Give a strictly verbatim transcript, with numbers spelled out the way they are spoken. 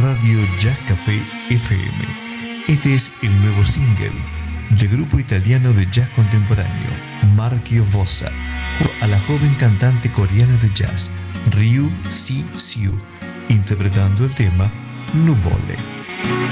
Radio Jazz Café F M. Este es el nuevo single del grupo italiano de jazz contemporáneo Marchio Vossa, a la joven cantante coreana de jazz Ryu Si Siu, interpretando el tema Nuvole.